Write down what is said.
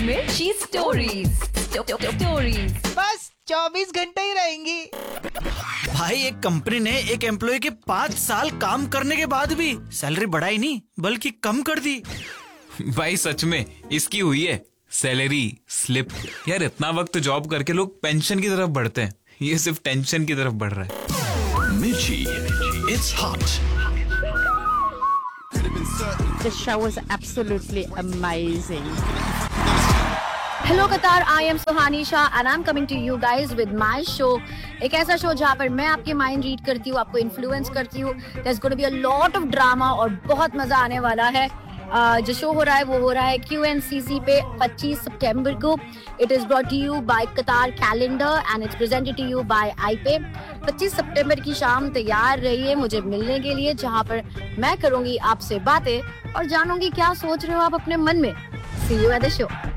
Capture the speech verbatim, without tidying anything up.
मिर्ची stories stories बस चौबीस घंटे ही रहेंगी। भाई एक कंपनी ने एक एम्प्लॉय के पाँच साल काम करने के बाद भी सैलरी बढ़ाई नहीं बल्कि कम कर दी। भाई सच में इसकी हुई है सैलरी स्लिप। यार इतना वक्त जॉब करके लोग पेंशन की तरफ बढ़ते हैं, ये सिर्फ टेंशन की तरफ बढ़ रहा है। मिर्ची, it's hot. The show was absolutely amazing. Hello Qatar, I am Suhani Shah and I'm coming to you guys with my show. एक ऐसा शो जहाँ पर मैं आपके माइंड रीड करती हूँ, आपको इन्फ्लुएंस करती हूँ. There's going to be a lot of drama और बहुत मजा आने वाला है. uh, जो शो हो रहा है वो हो रहा है Q N C C पे पच्चीस सितंबर को. It is brought to you by Qatar Calendar and it's presented to you by I P A. पच्चीस सितंबर की शाम तैयार रहिए मुझे मिलने के लिए, जहाँ पर मैं करूँगी आपसे बातें और जानूंगी क्या सोच रहे हो आप अपने मन में. See you at the show.